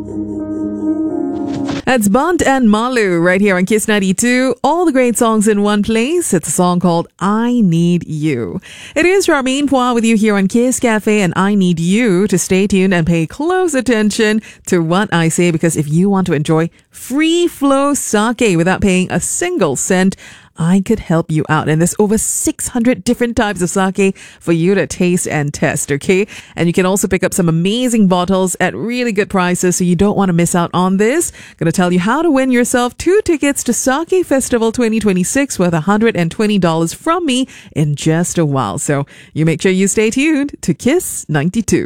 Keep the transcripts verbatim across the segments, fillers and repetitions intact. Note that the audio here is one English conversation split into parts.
That's Bond and Malu right here on Kiss ninety-two. All the great songs in one place. It's a song called I Need You. It is Charmaine Poir with you here on Kiss Cafe, and I need you to stay tuned and pay close attention to what I say, because if you want to enjoy free flow sake without paying a single cent, I could help you out. And there's over six hundred different types of sake for you to taste and test, okay? And you can also pick up some amazing bottles at really good prices, so you don't want to miss out on this. I'm going to tell you how to win yourself two tickets to Sake Festival twenty twenty-six worth one hundred twenty dollars from me in just a while. So you make sure you stay tuned to Kiss ninety-two.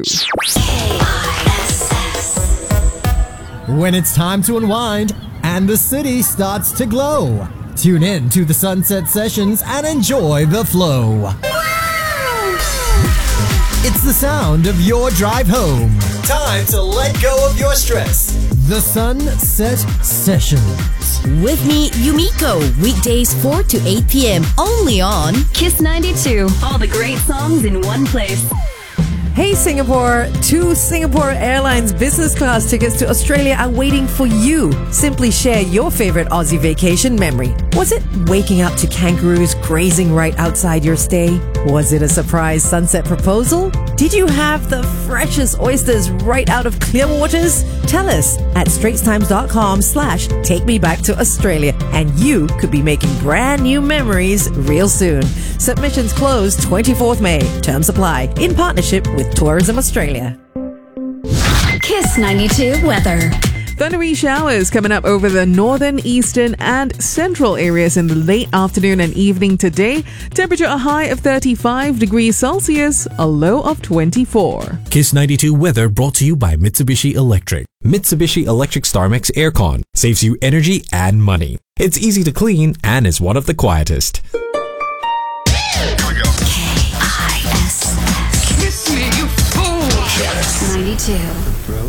When it's time to unwind and the city starts to glow, tune in to the Sunset Sessions and enjoy the flow. Wow! It's the sound of your drive home. Time to let go of your stress. The Sunset Sessions. With me, Yumiko, weekdays four to eight p.m. only on Kiss ninety-two. All the great songs in one place. Hey Singapore, two Singapore Airlines business class tickets to Australia are waiting for you. Simply share your favorite Aussie vacation memory. Was it waking up to kangaroos grazing right outside your stay? Was it a surprise sunset proposal? Did you have the freshest oysters right out of Clearwaters? Tell us at straitstimes.com slash take me back to Australia, and you could be making brand new memories real soon. Submissions close twenty-fourth of May. Terms apply. In partnership with Tourism Australia. Kiss ninety-two weather. Thundery showers coming up over the northern, eastern and central areas in the late afternoon and evening today. Temperature a high of thirty-five degrees Celsius, a low of twenty-four. Kiss ninety-two weather brought to you by Mitsubishi Electric. Mitsubishi Electric StarMax Aircon saves you energy and money. It's easy to clean and is one of the quietest. K I S S. Kiss me, you fool. Kiss ninety-two.